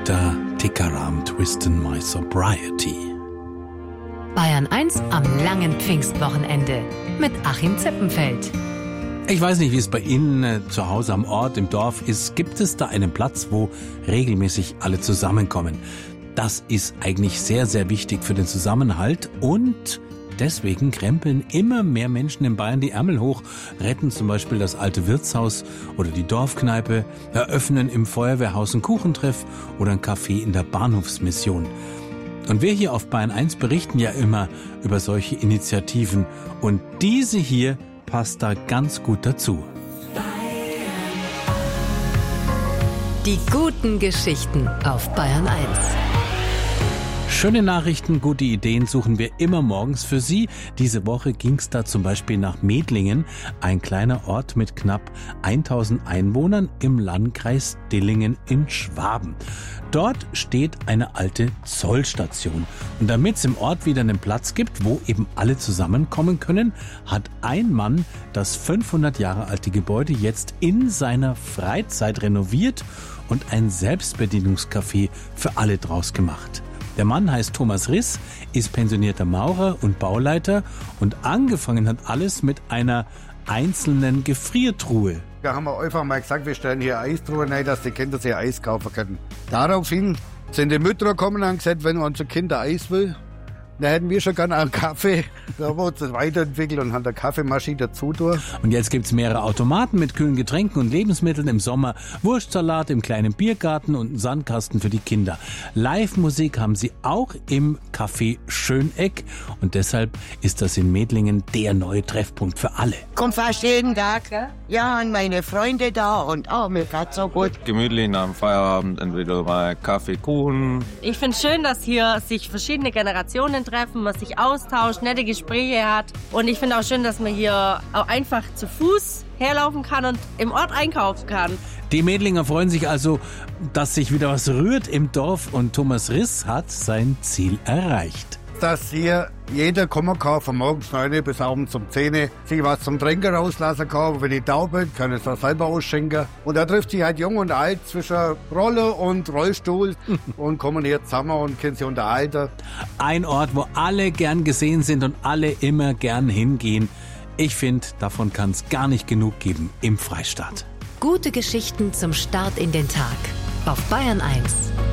Peter Tikaram Twisten My Sobriety. Bayern 1 am langen Pfingstwochenende mit Achim Zippenfeld. Ich weiß nicht, wie es bei Ihnen zu Hause am Ort, im Dorf ist. Gibt es da einen Platz, wo regelmäßig alle zusammenkommen? Das ist eigentlich sehr, sehr wichtig für den Zusammenhalt und deswegen krempeln immer mehr Menschen in Bayern die Ärmel hoch, retten zum Beispiel das alte Wirtshaus oder die Dorfkneipe, eröffnen im Feuerwehrhaus einen Kuchentreff oder ein Café in der Bahnhofsmission. Und wir hier auf Bayern 1 berichten ja immer über solche Initiativen und diese hier passt da ganz gut dazu. Die guten Geschichten auf Bayern 1. Schöne Nachrichten, gute Ideen suchen wir immer morgens für Sie. Diese Woche ging es da zum Beispiel nach Medlingen, ein kleiner Ort mit knapp 1000 Einwohnern im Landkreis Dillingen in Schwaben. Dort steht eine alte Zollstation. Und damit es im Ort wieder einen Platz gibt, wo eben alle zusammenkommen können, hat ein Mann das 500 Jahre alte Gebäude jetzt in seiner Freizeit renoviert und ein Selbstbedienungscafé für alle draus gemacht. Der Mann heißt Thomas Riss, ist pensionierter Maurer und Bauleiter und angefangen hat alles mit einer einzelnen Gefriertruhe. Da haben wir einfach mal gesagt, wir stellen hier Eistruhe rein, dass die Kinder sich Eis kaufen können. Daraufhin sind die Mütter gekommen und haben gesagt, wenn unser Kind Eis will, dann hätten wir schon gerne einen Kaffee. Da haben wir uns das weiterentwickelt und haben eine Kaffeemaschine dazu durch. Und jetzt gibt's mehrere Automaten mit kühlen Getränken und Lebensmitteln im Sommer, Wurstsalat im kleinen Biergarten und einen Sandkasten für die Kinder. Live-Musik haben sie auch im Café Schöneck und deshalb ist das in Medlingen der neue Treffpunkt für alle. Kommt fast jeden Tag. Ja, und meine Freunde da und mir geht's so gut. Gemütlich nach dem Feierabend entweder mal Kaffee, Kuchen. Ich finde es schön, dass hier sich verschiedene Generationen treffen, man sich austauscht, nette Gespräche hat. Und ich finde auch schön, dass man hier auch einfach zu Fuß herlaufen kann und im Ort einkaufen kann. Die Medlinger freuen sich also, dass sich wieder was rührt im Dorf und Thomas Riss hat sein Ziel erreicht. Dass hier jeder kommen kann, von morgens 9 bis abends um 10, sich was zum Trinken rauslassen kann. Wenn die Tauben können es auch selber ausschenken. Und da trifft sich halt jung und alt zwischen Rolle und Rollstuhl und kommen hier zusammen und können sich unterhalten. Ein Ort, wo alle gern gesehen sind und alle immer gern hingehen. Ich finde, davon kann es gar nicht genug geben im Freistaat. Gute Geschichten zum Start in den Tag auf Bayern 1.